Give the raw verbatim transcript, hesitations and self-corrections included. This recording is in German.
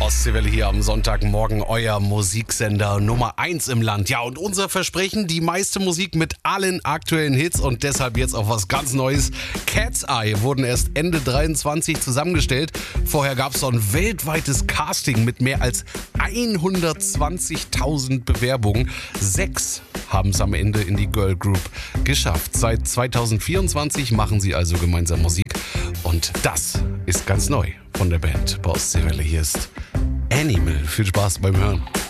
Ostseewelle hier am Sonntagmorgen, euer Musiksender Nummer eins im Land. Ja, und unser Versprechen, die meiste Musik mit allen aktuellen Hits und deshalb jetzt auch was ganz Neues. Cat's Eye wurden erst Ende dreiundzwanzig zusammengestellt. Vorher gab es so ein weltweites Casting mit mehr als hundertzwanzigtausend Bewerbungen. Sechs haben es am Ende in die Girl Group geschafft. Seit zweitausendvierundzwanzig machen sie also gemeinsam Musik. Und das ist ganz neu von der Band bei Ostseewelle. Hier ist Animal. Viel Spaß beim Hören.